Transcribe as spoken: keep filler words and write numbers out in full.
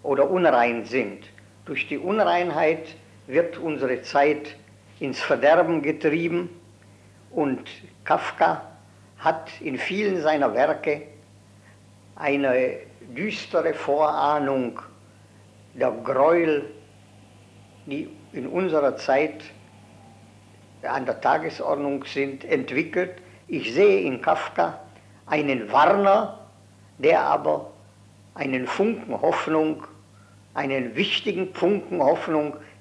oder unrein sind. Durch die Unreinheit wird unsere Zeit ins Verderben getrieben und Kafka hat in vielen seiner Werke eine düstere Vorahnung der Gräuel, die in unserer Zeit an der Tagesordnung sind, entwickelt. Ich sehe in Kafka einen Warner, der aber einen Funken Hoffnung, einen wichtigen Funken Hoffnung